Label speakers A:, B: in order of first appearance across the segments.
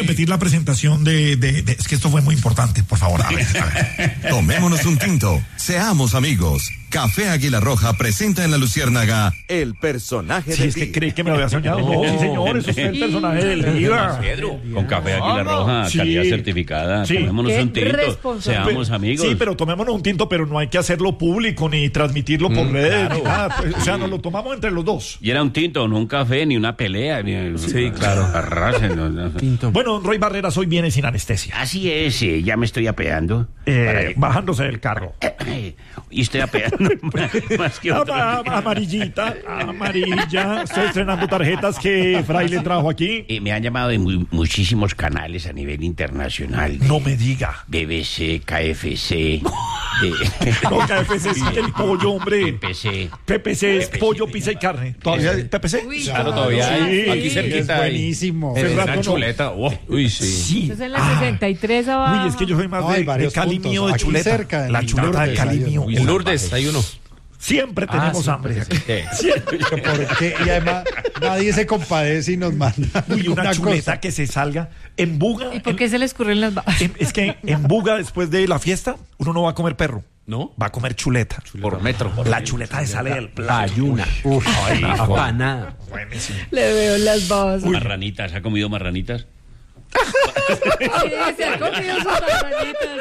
A: repetir la presentación es que esto fue muy importante, por favor. A ver.
B: Tomémonos un tinto, seamos amigos. Café Águila Roja presenta en La Luciérnaga el personaje
A: Si
B: de
A: es que
B: ti.
A: cree que me lo había soñado. No, sí, señor, eso es el personaje del día.
C: Pedro, con Café Águila Roja,
A: Sí.
C: calidad certificada.
A: Sí.
C: Tomémonos
D: Qué
C: un tinto,
D: responsable.
C: seamos amigos.
A: Sí, pero tomémonos un tinto, pero no hay que hacerlo público ni transmitirlo por redes,
C: claro.
A: ni nada. Pues, o sea, nos lo tomamos entre los dos.
C: Y era un tinto, no un café, ni una pelea. Sí,
E: claro.
A: Bueno, don Roy Barreras hoy viene sin anestesia.
C: Así es, ya me estoy apeando.
A: Bajándose del carro.
C: Y estoy apeando más que otro.
A: Amarillita, amarilla. Estoy estrenando tarjetas que Fraile trajo aquí.
C: Me han llamado de muchísimos canales a nivel internacional.
A: No me diga.
C: BBC, KFC,
A: No, KFC es el pollo, hombre.
C: PPC.
A: PPC es pollo, pizza y carne. ¿Todavía hay PPC?
D: Uy,
E: Claro, todavía
A: Sí.
E: hay. Aquí
A: Es
E: cerquita.
A: buenísimo.
E: Hay
A: Hace
E: una
A: rato no.
E: chuleta. Uy, sí.
A: Sí.
D: Eso es en la 63 abajo.
A: Uy, es que yo soy más
F: No, hay
A: de
F: varios
A: Cali
F: puntos.
A: mío de
F: Aquí
A: chuleta.
F: cerca, en
A: La chuleta de
F: Lourdes,
A: Cali
F: hay
A: mío.
F: uno.
E: En Lourdes hay uno.
A: Siempre tenemos hambre. Siempre.
F: Porque, y además nadie se compadece y nos manda
A: Uy, una
F: alguna
A: chuleta
F: cosa.
A: que se salga en Buga.
D: ¿Y por qué se le escurren las babas?
A: Es que en Buga, después de la fiesta, uno no va a comer perro.
E: ¿No?
A: Va a comer chuleta.
E: Por metro.
A: La chuleta de sale del plato.
E: Ayuna.
A: Ay,
E: Apanada.
A: buenísimo.
D: Le veo las babas.
C: Marranitas, ¿ha comido marranitas?
D: Sí, se ha comido sus marranitas,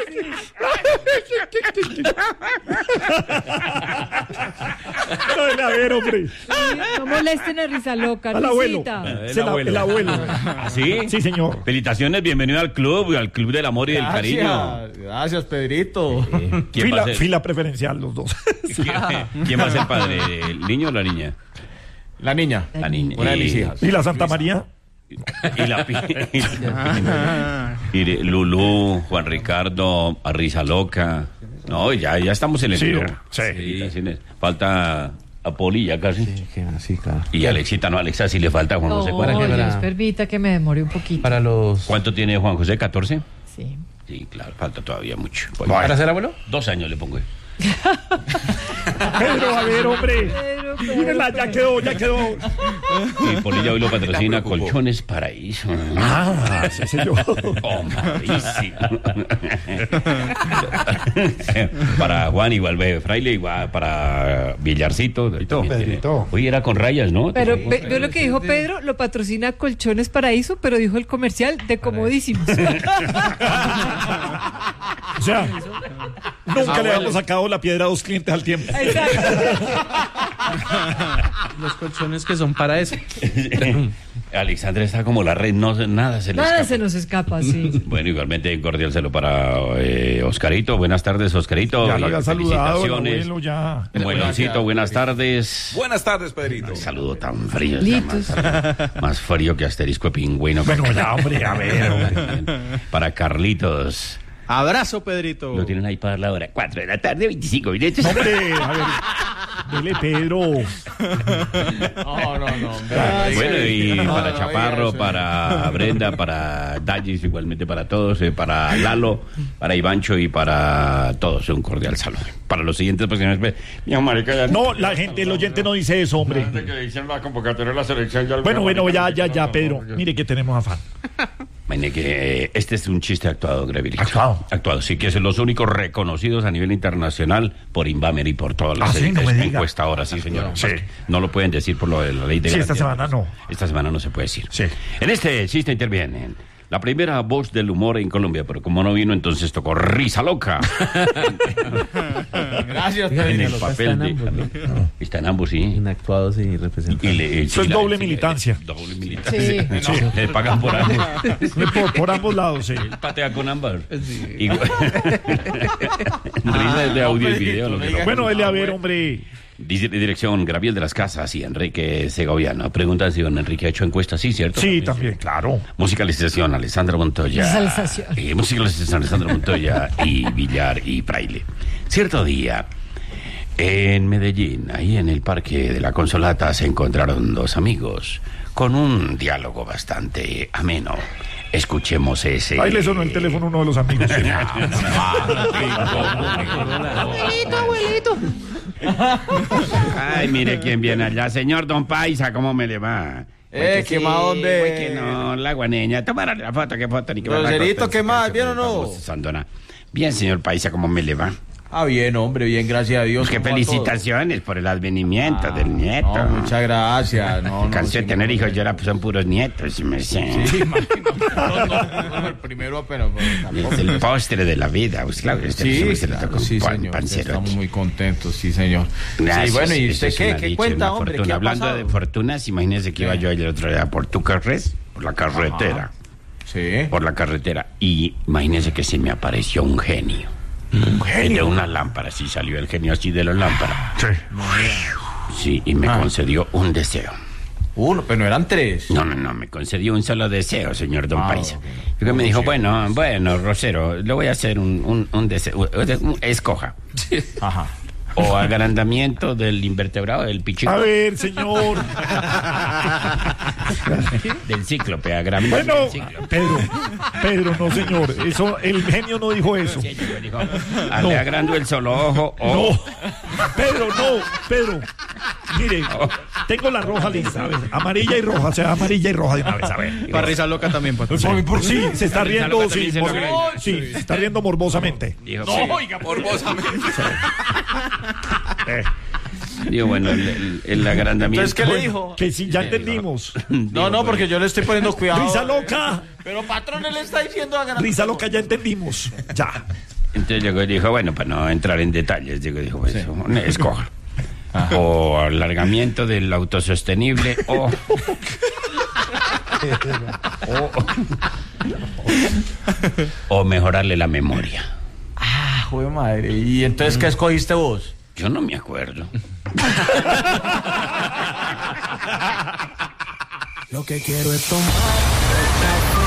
D: sí.
A: No, a ver, hombre.
D: No molesten a Risa Loca,
A: Al abuelo.
D: Luisita.
A: El abuelo.
C: ¿Ah, sí?
A: Sí, señor.
C: Felicitaciones, bienvenido al club del amor y del cariño.
E: Gracias, Pedrito.
C: ¿Quién va a ser?
A: Fila preferencial, los dos.
C: ¿Quién va a ser padre? ¿El niño o la niña?
E: La niña.
C: La niña.
E: Una de mis hijas.
A: ¿Y la Santa María?
C: Y la y Lulú, Juan Ricardo, Risa Loca. No, ya estamos en el
A: Sí,
C: club.
A: sí.
C: Felicitaciones. Falta a Poli ya casi.
E: Sí, claro.
C: Y Alexita, no, Alexa sí le falta a Juan José.
D: No, Dios permita que me demore un poquito.
E: Para los...
C: ¿Cuánto tiene Juan José? ¿14?
D: Sí.
C: Sí, claro, falta todavía mucho.
E: ¿Para ser abuelo?
C: 2 años le pongo.
A: Pedro, a ver, hombre. Mírala, ya quedó.
C: Y Polilla hoy lo patrocina Colchones Paraíso.
A: Ah, sí, señor.
C: Oh, malísimo. Para Juan igual, Fraile igual, para Villarcito.
F: Pedrito.
C: Hoy era con rayas, ¿no?
D: Pero veo lo que dijo Pedro, lo patrocina Colchones Paraíso, pero dijo el comercial de Comodísimos.
A: O sea, nunca le habíamos sacado la piedra a 2 clientes al tiempo.
D: Exacto.
E: Los colchones que son para eso.
C: Alexandra está como la red, no nada se le
D: Nada
C: escapa.
D: se nos escapa, sí.
C: Bueno, igualmente un cordial saludo para Oscarito. Buenas tardes, Oscarito.
A: Ya lo había saludado el
C: Felicitaciones.
A: abuelo, ya.
C: Mueloncito, buenas tardes.
G: Buenas tardes, Pedrito.
C: Un saludo tan frío.
D: Litos.
C: Más frío que asterisco de pingüino.
A: Bueno, ya, hombre, a ver, hombre.
C: Para Carlitos.
E: Abrazo, Pedrito.
C: Lo tienen ahí para la hora. 4 de la tarde, 25 minutos.
A: Hombre, a ver. Dele, Pedro.
E: No.
C: Bueno, y
E: No,
C: para
E: no,
C: Chaparro,
E: eso.
C: para Brenda, para Dallis, igualmente para todos, para Lalo, para Ivancho y para todos, un cordial saludo. Para los siguientes posiciones,
A: No, la gente, el oyente no dice eso, hombre.
C: que dicen la convocatoria de la selección.
A: Bueno, ya, Pedro. Mire que tenemos afán.
C: Mire que este es un chiste actuado, Grevilito.
A: ¿Actuado?
C: Sí, que es los únicos reconocidos a nivel internacional por Inbamer y por todas las
A: Ah, sí, no me diga.
C: encuestadoras, sí, señor.
A: Sí.
C: No lo pueden decir por lo de la ley de
A: Sí, esta
C: garantía.
A: semana no.
C: Esta semana no se puede decir.
A: Sí.
C: En este chiste intervienen la primera voz del humor en Colombia, pero como no vino, entonces tocó Risa Loca.
E: Gracias,
C: En el
E: Pedrito.
C: papel de... Está en ambos, sí.
E: Inactuados y representados.
A: Eso es doble militancia.
C: Doble militancia.
D: Sí.
C: Sí. Le pagan por ambos.
A: Por ambos lados, sí.
C: Él patea con ambas. Igual. Risa de audio y video. Lo que no.
A: Bueno, dele a ver, hombre.
C: Dirección Gabriel de las Casas y Enrique Segoviano. Preguntan si don Enrique ha hecho encuestas. Sí, ¿cierto?
A: Sí, también, claro.
C: Musicalización Alessandra Montoya.
D: Musicalización.
C: Musicalización Alessandra Montoya y Villar y Fraile. Cierto día, en Medellín, ahí en el Parque de la Consolata, se encontraron 2 amigos con un diálogo bastante ameno. Escuchemos ese.
A: Ahí le sonó el teléfono a uno de los amigos.
D: Abuelito.
C: Ay, mire quién viene allá. Señor Don Paisa, ¿cómo me le va?
G: ¿qué más, hombre?
C: Güey, que no, la guaneña. Tomar la foto, qué foto, ni que
G: Groserito, ¿qué más? ¿Bien o no?
C: Sandona. Bien, señor Paisa, ¿cómo me le va?
G: Ah, bien, hombre, bien, gracias a Dios.
C: Qué
G: ¿Cómo va
C: felicitaciones por el advenimiento
G: todo?
C: del nieto.
G: No, muchas gracias. No,
C: Cansé de tener hijos, yo ahora pues, son puros nietos, si me sé.
G: Sí, imagino. No, el primero apenas.
C: Es el postre de la vida, pues claro,
G: Sí,
C: se le
G: claro,
C: tocó un
G: sí, señor.
C: pancero.
G: Estamos muy contentos, sí, señor.
C: Gracias,
G: Sí, bueno, ¿y
C: eso
G: usted
C: es
G: qué?
C: una
G: ¿Qué
C: dicha,
G: cuenta,
C: una
G: hombre?
C: fortuna.
G: ¿Qué ha
C: Hablando
G: pasado?
C: de fortunas, imagínese que iba yo el otro día por Tucarres, por la carretera.
G: Sí.
C: Por la carretera. Y imagínese que se me apareció un genio. Un genio. De una lámpara, sí salió el genio así de la lámpara. Sí. Sí, y me concedió un deseo.
G: Uno, pero no eran tres.
C: No, me concedió un solo deseo, señor Don Paisa.
G: Ok.
C: Y que me dijo, bueno, Rosero, le voy a hacer un deseo. Escoja.
G: Ajá.
C: O agrandamiento del invertebrado del pichico.
A: A ver, señor.
C: Del cíclope, agrandamiento
A: Bueno,
C: del cíclope.
A: Pedro, no, señor. Eso, el genio no dijo eso.
C: Sí, yo dijo, le agrando el solo ojo o...
A: No, Pedro. Mire, tengo la roja lista, a ver, amarilla y roja, o sea, amarilla y roja de una vez, a ver.
E: Para risa loca también, Pato.
A: Sí, se está riendo,
C: Salva también
A: sí,
C: se lo cree.
A: sí, se está riendo morbosamente.
C: Dijo,
G: Oiga, morbosamente.
C: digo, bueno, el agrandamiento...
G: Entonces, ¿qué le dijo?
A: Que sí, ya entendimos.
G: No, porque yo le estoy poniendo cuidado.
A: Risa loca,
G: Pero patrón, él le está diciendo a ganar.
A: risa loca, ya entendimos. Ya.
C: Entonces llegó y dijo, bueno, para no entrar en detalles, dijo, pues, escoja. O alargamiento del autosostenible o mejorarle la memoria.
G: Ah, joder madre. ¿Y entonces qué escogiste vos?
C: Yo no me acuerdo.
H: Lo que quiero es tomar